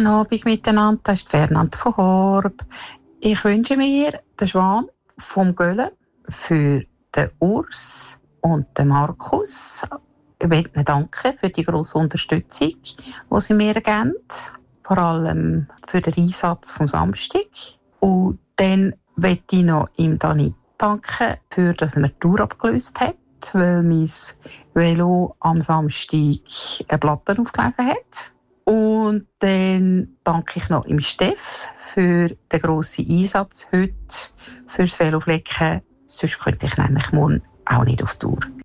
Guten Abend miteinander, das ist Fernand von Horb. Ich wünsche mir den Schwan vom Göhlen für den Urs und den Markus. Ich möchte ihnen danken für die grosse Unterstützung, die sie mir geben. Vor allem für den Einsatz vom Samstag. Und dann möchte ich noch ihm Dani danken, für dass er mir die Tour abgelöst hat, weil mein Velo am Samstag eine Platte aufgelesen hat. Und dann danke ich noch im Steff für den grossen Einsatz heute fürs Veloflecken. Sonst könnte ich nämlich morgen auch nicht auf Tour.